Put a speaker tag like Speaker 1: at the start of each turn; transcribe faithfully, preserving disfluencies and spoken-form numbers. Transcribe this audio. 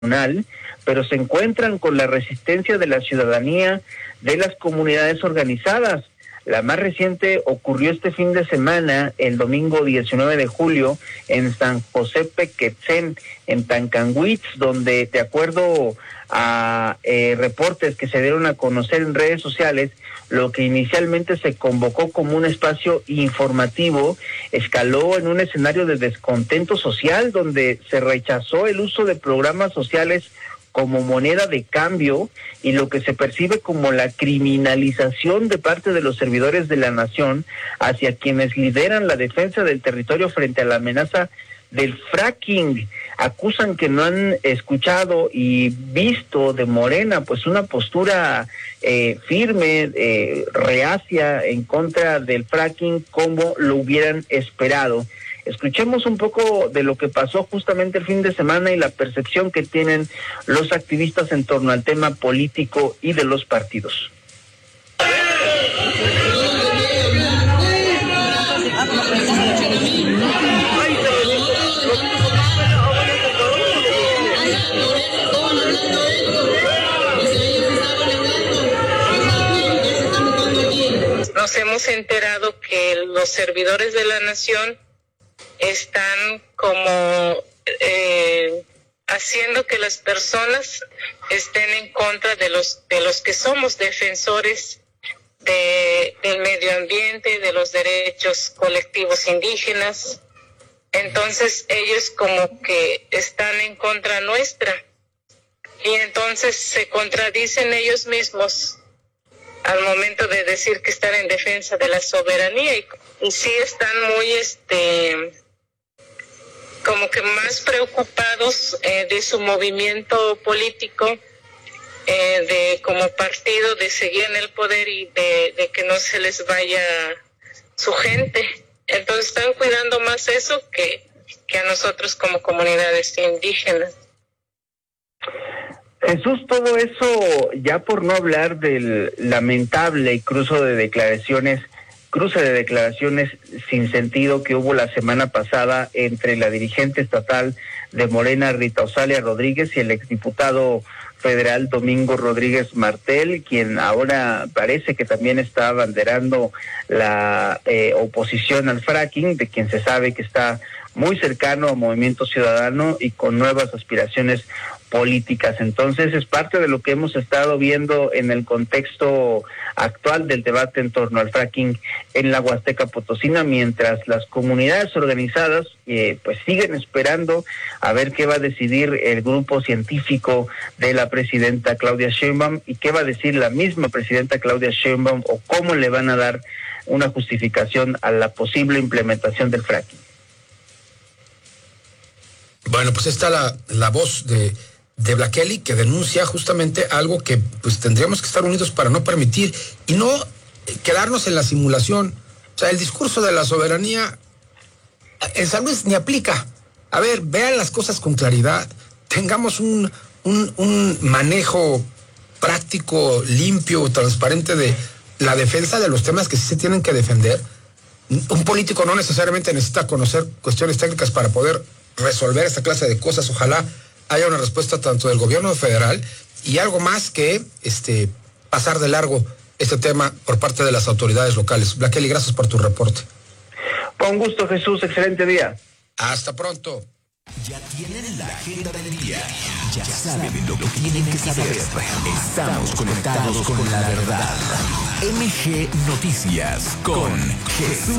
Speaker 1: pero se encuentran con la resistencia de la ciudadanía, de las comunidades organizadas. La más reciente ocurrió este fin de semana, el domingo diecinueve de julio, en San José Pequetzén, en Tancanwitz, donde, de acuerdo a eh, reportes que se dieron a conocer en redes sociales, lo que inicialmente se convocó como un espacio informativo escaló en un escenario de descontento social, donde se rechazó el uso de programas sociales como moneda de cambio y lo que se percibe como la criminalización de parte de los servidores de la nación hacia quienes lideran la defensa del territorio frente a la amenaza del fracking. Acusan que no han escuchado y visto de Morena pues una postura eh, firme, eh, reacia en contra del fracking como lo hubieran esperado. Escuchemos un poco de lo que pasó justamente el fin de semana y la percepción que tienen los activistas en torno al tema político y de los partidos.
Speaker 2: Nos hemos enterado que los servidores de la nación están como eh, haciendo que las personas estén en contra de los de los que somos defensores de, del medio ambiente, de los derechos colectivos indígenas. Entonces ellos como que están en contra nuestra y entonces se contradicen ellos mismos al momento de decir que están en defensa de la soberanía y, y sí están muy este como que más preocupados eh, de su movimiento político, eh, de como partido, de seguir en el poder y de, de que no se les vaya su gente. Entonces están cuidando más eso que, que a nosotros como comunidades indígenas.
Speaker 1: Jesús, todo eso, ya por no hablar del lamentable cruce de declaraciones cruce de declaraciones sin sentido que hubo la semana pasada entre la dirigente estatal de Morena, Rita Osalia Rodríguez, y el exdiputado federal Domingo Rodríguez Martel, quien ahora parece que también está abanderando la eh, oposición al fracking, de quien se sabe que está muy cercano a Movimiento Ciudadano y con nuevas aspiraciones políticas. Entonces es parte de lo que hemos estado viendo en el contexto actual del debate en torno al fracking en la Huasteca Potosina, mientras las comunidades organizadas eh, pues siguen esperando a ver qué va a decidir el grupo científico de la presidenta Claudia Sheinbaum y qué va a decir la misma presidenta Claudia Sheinbaum o cómo le van a dar una justificación a la posible implementación del fracking.
Speaker 3: Bueno, pues está la, la voz de de Blakely, que denuncia justamente algo que pues tendríamos que estar unidos para no permitir y no quedarnos en la simulación. O sea, el discurso de la soberanía en San Luis ni aplica. A ver, vean las cosas con claridad, tengamos un, un, un manejo práctico, limpio, transparente de la defensa de los temas que sí se tienen que defender. Un político no necesariamente necesita conocer cuestiones técnicas para poder resolver esta clase de cosas. Ojalá haya una respuesta tanto del gobierno federal y algo más que este pasar de largo este tema por parte de las autoridades locales. Blakely, gracias por tu reporte.
Speaker 1: Con gusto, Jesús, excelente día.
Speaker 3: Hasta pronto.
Speaker 4: Ya tienen la agenda del día. Ya saben lo que tienen que saber. Estamos conectados con la verdad. M G Noticias con Jesús